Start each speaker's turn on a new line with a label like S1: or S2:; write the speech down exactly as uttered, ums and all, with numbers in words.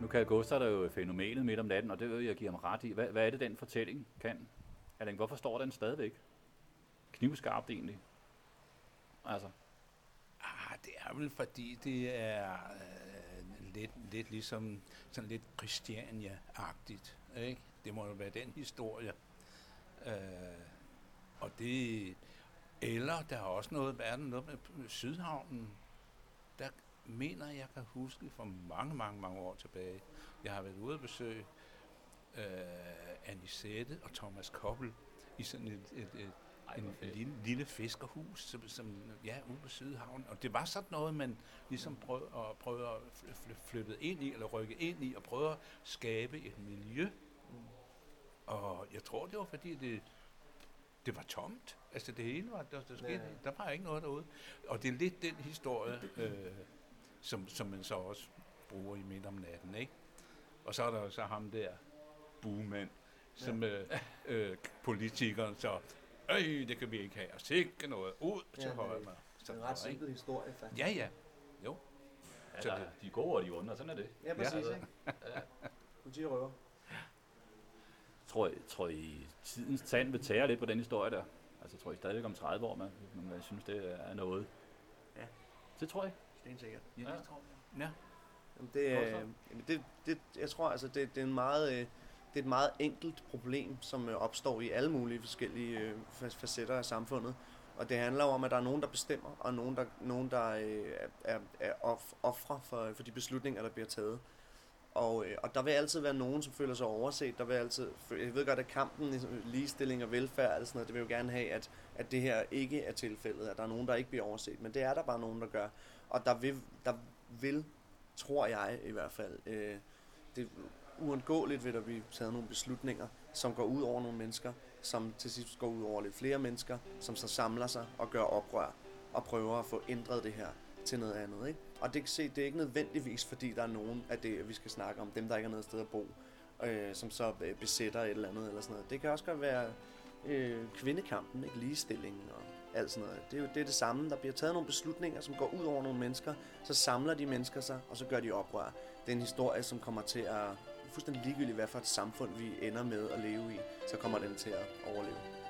S1: Nu kan Gustav der jo fænomenet midt om natten, og det vil jeg give ham ret i. Hvad, hvad er det, den fortælling kan? Alling, hvorfor står den stadigvæk? Knivskarpt egentlig. Altså.
S2: Ah, det er vel fordi, det er øh, lidt, lidt ligesom sådan lidt Christiania-agtigt, ikke? Det må jo være den historie. Øh, og det... Eller der er også noget, hvad er der noget med Sydhavnen? Der mener jeg kan huske for mange, mange, mange år tilbage. Jeg har været ude at besøge øh, Anisette og Thomas Koppel i sådan et, et, et
S1: Ej,
S2: en lille, lille fiskerhus, som, som ja, ude på Sydhavnen. Og det var sådan noget, man ligesom prøvede at, prøvede at flytte ind i, eller rykke ind i, og prøve at skabe et miljø. Mm. Og jeg tror, det var fordi, det, det var tomt. Altså det hele var, der, der, skete, ja. Der var ikke noget derude. Og det er lidt den historie, øh, som, som man så også bruger i midt om natten, ikke? Og så er der så ham der, buemand, som ja. øh, øh, politikeren så, øj, det kan vi ikke have, og sikke noget ud til
S3: ja,
S2: højre.
S3: Det er en ret simpel historie, faktisk.
S2: Ja, ja. Jo.
S1: Ja, der, de er gode, og de er onde, og sådan er det.
S3: Ja, præcis,
S1: ja.
S3: ikke? Ja. Politi og røver.
S1: Tror I, tror I, tidens tand vil tære lidt på den historie der? Altså, tror I stadigvæk om tredive år, man, man synes, det er noget?
S3: Ja.
S1: Det tror jeg.
S3: Stensikkert.
S1: Ja, det tror jeg.
S2: Ja.
S3: Jamen, det, øh, det, det, jeg tror, altså, det, det er en meget... Øh, Det er et meget enkelt problem, som opstår i alle mulige forskellige facetter af samfundet. Og det handler om, at der er nogen, der bestemmer, og nogen, der, nogen, der er, er ofre for, for de beslutninger, der bliver taget. Og, og der vil altid være nogen, som føler sig overset. Der vil altid, jeg ved godt, at kampen, ligestilling og velfærd, og sådan noget, det vil jo gerne have, at, at det her ikke er tilfældet, at der er nogen, der ikke bliver overset. Men det er der bare nogen, der gør. Og der vil, der vil tror jeg i hvert fald, øh, det uundgåeligt vil der blive taget nogle beslutninger, som går ud over nogle mennesker, som til sidst går ud over lidt flere mennesker, som så samler sig og gør oprør og prøver at få ændret det her til noget andet, ikke? Og det kan se, det er ikke nødvendigvis, fordi der er nogen af det, vi skal snakke om, dem der ikke har noget sted at bo, øh, som så besætter et eller andet eller sådan noget. Det kan også godt være øh, kvindekampen, ikke? Ligestillingen og alt sådan noget. Det er jo det, er det samme. Der bliver taget nogle beslutninger, som går ud over nogle mennesker, så samler de mennesker sig, og så gør de oprør. Det er en historie, som kommer til at fuldstændig ligegyldigt, hvad for et samfund vi ender med at leve i, så kommer den til at overleve.